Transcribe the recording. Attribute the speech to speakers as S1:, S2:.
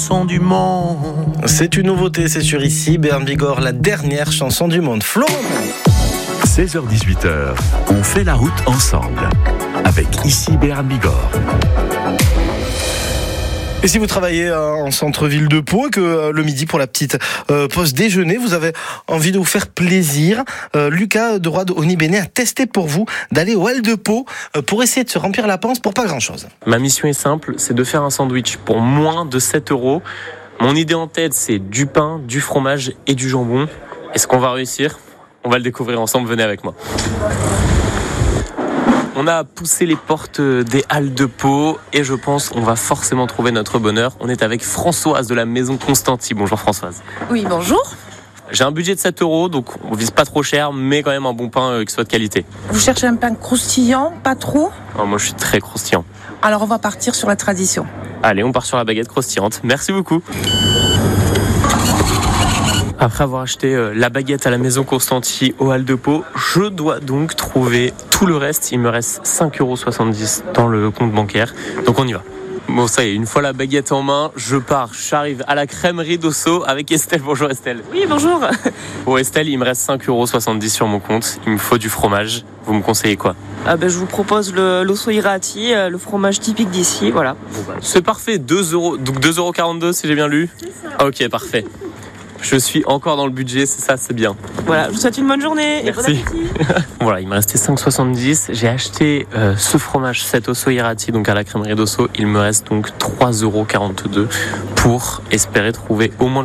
S1: chanson du monde.
S2: C'est une nouveauté, c'est sur Ici, Béarn Bigorre, la dernière chanson du monde. Florent.
S3: 16h-18h, on fait la route ensemble. Avec Ici Béarn Bigorre.
S2: Et si vous travaillez en centre-ville de Pau et que le midi pour la petite pause déjeuner, vous avez envie de vous faire plaisir, Lucas de Roide Onibéné a testé pour vous d'aller au Hall de Pau pour essayer de se remplir la panse pour pas grand-chose.
S4: Ma mission est simple, c'est de faire un sandwich pour moins de 7 €. Mon idée en tête, c'est du pain, du fromage et du jambon. Est-ce qu'on va réussir ? On va le découvrir ensemble, venez avec moi. On a poussé les portes des Halles de Pau et je pense qu'on va forcément trouver notre bonheur. On est avec Françoise de la maison Constanti. Bonjour Françoise.
S5: Oui, bonjour.
S4: J'ai un budget de 7 €, donc on vise pas trop cher, mais quand même un bon pain qui soit de qualité.
S5: Vous cherchez un pain croustillant, pas trop ?
S4: Moi je suis très croustillant.
S5: Alors on va partir sur la tradition.
S4: Allez, on part sur la baguette croustillante. Merci beaucoup. Après avoir acheté la baguette à la maison Constanti au Hall de Pau, je dois donc trouver tout le reste. Il me reste 5,70 € dans le compte bancaire. Donc on y va. Bon, ça y est, une fois la baguette en main, je pars. J'arrive à la crèmerie d'Osso avec Estelle. Bonjour Estelle.
S5: Oui, bonjour.
S4: Bon Estelle, il me reste 5,70 € sur mon compte. Il me faut du fromage. Vous me conseillez quoi ?
S6: Je vous propose l'osso irati, le fromage typique d'ici, voilà.
S4: C'est parfait, 2 €, donc 2,42 € si j'ai bien lu. C'est ça. Ok, parfait. Je suis encore dans le budget, c'est ça, c'est bien.
S6: Voilà, je vous souhaite une bonne journée.
S4: Merci.
S6: Et bon appétit.
S4: Voilà, il me restait 5,70 €. J'ai acheté ce fromage, cet osso irati, donc à la crèmerie d'Osso. Il me reste donc 3,42 € pour espérer trouver au moins